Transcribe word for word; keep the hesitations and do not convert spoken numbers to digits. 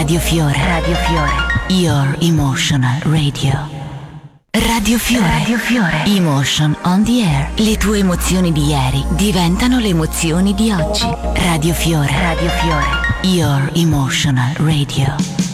Radio Fiore. Radio Fiore. Your Emotional Radio. Radio Fiore. Radio Fiore. Emotion on the air. Le tue emozioni di ieri diventano le emozioni di oggi. Radio Fiore. Radio Fiore. Your Emotional Radio.